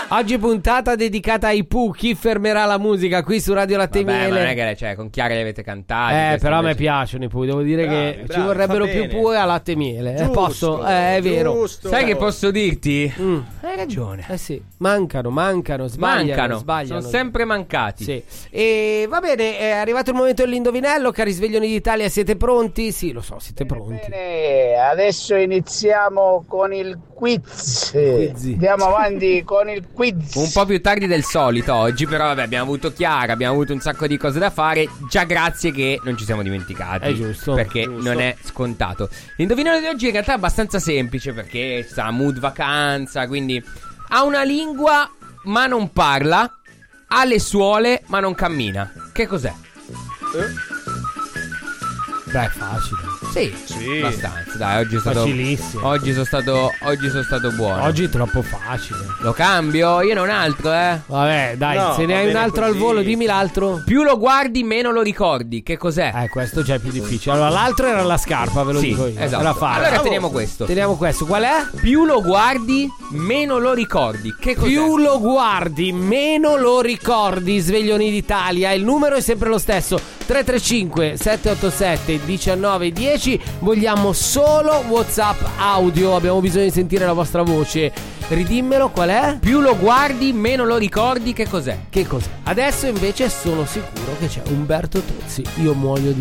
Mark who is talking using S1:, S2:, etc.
S1: Oggi puntata dedicata ai Pooh. Chi fermerà la musica qui su Radio Latte Miele?
S2: Ma non è che cioè, con Chiara li avete cantati.
S1: Però a me piacciono i Pooh. Devo dire che ci vorrebbero più Pooh a Latte Miele. Posso? È vero.
S3: Giusto.
S2: Sai che posso dirti? Hai ragione.
S1: Sì, mancano, sbagliano.
S2: Sono sempre mancati.
S1: Sì. E va bene, è arrivato il momento dell'indovinello. Cari sveglioni d'Italia, siete pronti? Sì, lo so, siete pronti.
S4: Bene, adesso iniziamo con il quiz. Andiamo avanti con il quiz.
S2: Un po' più tardi del solito oggi, però vabbè, abbiamo avuto Chiara, abbiamo avuto un sacco di cose da fare. Già grazie che non ci siamo dimenticati.
S1: È giusto.
S2: Perché non è scontato. L'indovinello di oggi in realtà è abbastanza semplice, perché sta mood vacanza, quindi ha una lingua ma non parla, ha le suole ma non cammina. Che cos'è?
S1: Beh, è facile.
S2: Sì, abbastanza. Dai, oggi è stato
S1: facilissimo.
S2: Oggi sono stato buono.
S1: Oggi è troppo facile.
S2: Lo cambio? Io ne ho un altro,
S1: Vabbè, dai,
S3: No,
S1: se ne
S3: va
S1: hai un
S3: bene
S1: altro
S3: così.
S1: al volo, dimmi l'altro.
S2: Più lo guardi, meno lo ricordi. Che cos'è?
S1: Questo già è più difficile. Allora, l'altro era la scarpa, ve lo
S2: Sì,
S1: dico io.
S2: esatto.
S1: Era facile.
S2: Allora teniamo questo.
S1: Teniamo questo. Qual è?
S2: Più lo guardi, meno lo ricordi. Che cos'è?
S1: Più lo guardi, meno lo ricordi. Sveglioni d'Italia. Il numero è sempre lo stesso: 335 787 1910. Vogliamo solo WhatsApp audio. Abbiamo bisogno di sentire la vostra voce. Ridimmelo, qual è?
S2: Più lo guardi, meno lo ricordi. Che cos'è?
S1: Che cos'è? Adesso invece sono sicuro che c'è Umberto Tozzi. Io muoio di